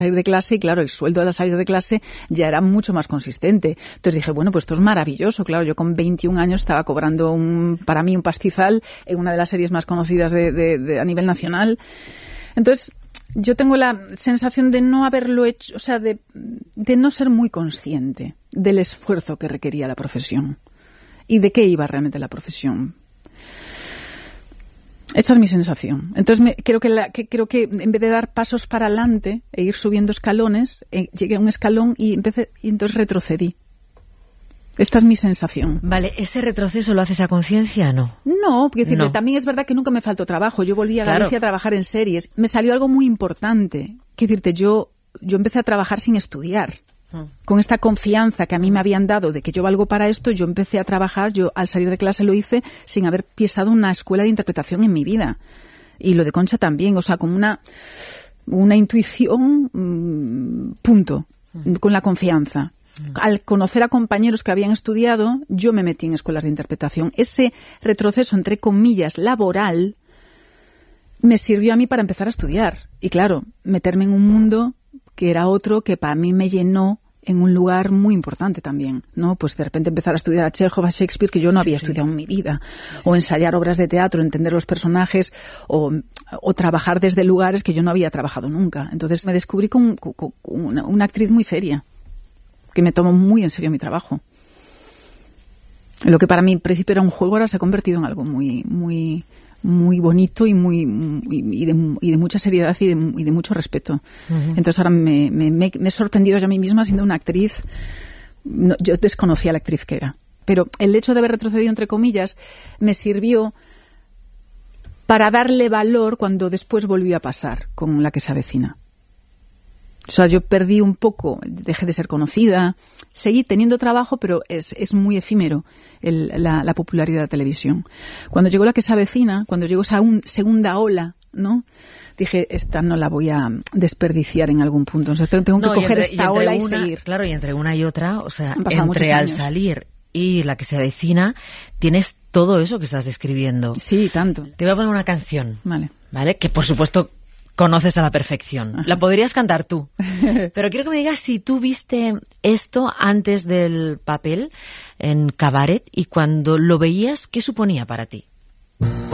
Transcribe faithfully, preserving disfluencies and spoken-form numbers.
salir de clase y claro, el sueldo al salir de clase ya era mucho más consistente. Entonces dije, bueno, pues esto es maravilloso. Claro, yo con veintiún años estaba cobrando un, para mí un pastizal en una de las series más conocidas de, de, de, a nivel nacional. Entonces, yo tengo la sensación de no haberlo hecho, o sea, de, de no ser muy consciente del esfuerzo que requería la profesión y de qué iba realmente la profesión. Esta es mi sensación. Entonces me, creo que, la, que creo que en vez de dar pasos para adelante e ir subiendo escalones, eh, llegué a un escalón y empecé y entonces retrocedí. Esta es mi sensación. Vale, ¿ese retroceso lo haces a conciencia, no? No, porque decirte, no. También es verdad que nunca me faltó trabajo. Yo volví a Galicia claro. a trabajar en series. Me salió algo muy importante. Quiero decirte, yo, yo empecé a trabajar sin estudiar. Con esta confianza que a mí me habían dado de que yo valgo para esto, yo empecé a trabajar, yo al salir de clase lo hice sin haber pisado una escuela de interpretación en mi vida. Y lo de Concha también, o sea, como una, una intuición, mmm, punto, mm. con la confianza. Mm. Al conocer a compañeros que habían estudiado, yo me metí en escuelas de interpretación. Ese retroceso, entre comillas, laboral, me sirvió a mí para empezar a estudiar. Y claro, meterme en un mundo que era otro que para mí me llenó en un lugar muy importante también, ¿no? Pues de repente empezar a estudiar a Chekhov, a Shakespeare, que yo no había sí. estudiado en mi vida, sí. o ensayar obras de teatro, entender los personajes, o, o trabajar desde lugares que yo no había trabajado nunca. Entonces me descubrí con, con, con una, una actriz muy seria, que me tomó muy en serio mi trabajo. Lo que para mí en principio era un juego, ahora se ha convertido en algo muy, muy, muy bonito y muy y de, y de mucha seriedad y de, y de mucho respeto. Uh-huh. Entonces ahora me, me, me, me he sorprendido yo a mí misma siendo una actriz. No, yo desconocía la actriz que era, pero el hecho de haber retrocedido, entre comillas, me sirvió para darle valor cuando después volvió a pasar con La que se avecina. O sea, yo perdí un poco, dejé de ser conocida, seguí teniendo trabajo, pero es, es muy efímero el, la, la popularidad de la televisión. Cuando llegó La que se avecina, cuando llegó esa un, segunda ola, ¿no? Dije, esta no la voy a desperdiciar en algún punto. Entonces tengo, tengo no, que coger entre, esta y ola una, y seguir. Claro, y entre una y otra, o sea, entre al salir y La que se avecina, tienes todo eso que estás describiendo. Sí, tanto. Te voy a poner una canción. Vale. ¿Vale? Que por supuesto conoces a la perfección. Ajá. La podrías cantar tú. Pero quiero que me digas si tú viste esto antes del papel en Cabaret y cuando lo veías, ¿qué suponía para ti?